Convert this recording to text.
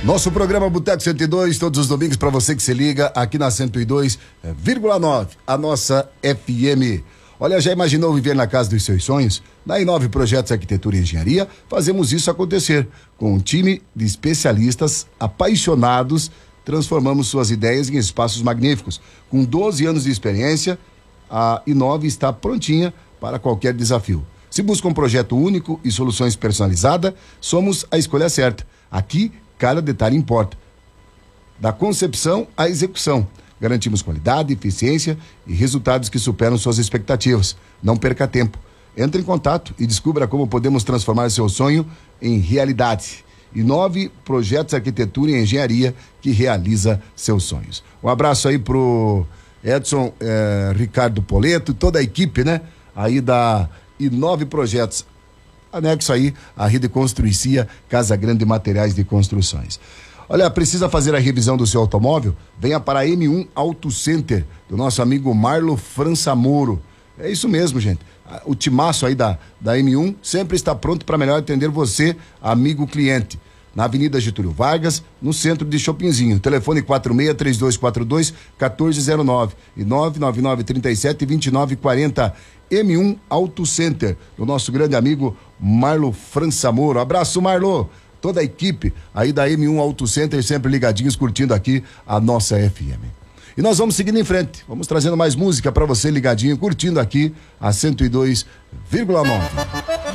Nosso programa Boteco 102, todos os domingos para você que se liga aqui na 102,9, a nossa FM. Olha, já imaginou viver na casa dos seus sonhos? Na Inove Projetos Arquitetura e Engenharia, fazemos isso acontecer. Com um time de especialistas apaixonados, transformamos suas ideias em espaços magníficos. Com 12 anos de experiência, a Inove está prontinha para qualquer desafio. Se busca um projeto único e soluções personalizadas, somos a escolha certa. Aqui, cada detalhe importa. Da concepção à execução. Garantimos qualidade, eficiência e resultados que superam suas expectativas. Não perca tempo. Entre em contato e descubra como podemos transformar seu sonho em realidade. Inove Projetos Arquitetura e Engenharia, que realiza seus sonhos. Um abraço aí pro Edson, Ricardo Poleto e toda a equipe, né? Aí da Inove Projetos. Anexo aí a Rede Construicia, Casa Grande Materiais de Construções. Olha, precisa fazer a revisão do seu automóvel? Venha para a M1 Auto Center, do nosso amigo Marlo França Moro. É isso mesmo, gente. O timaço aí da M1 sempre está pronto para melhor atender você, amigo cliente. Na Avenida Getúlio Vargas, no centro de Chopinzinho. Telefone 46-3242-1409 e 999-37-2940. M1 Auto Center, do nosso grande amigo Marlo França Moro. Abraço, Marlo! Toda a equipe aí da M1 Auto Center sempre ligadinhos, curtindo aqui a nossa FM. E nós vamos seguindo em frente, vamos trazendo mais música para você ligadinho, curtindo aqui a 102,9.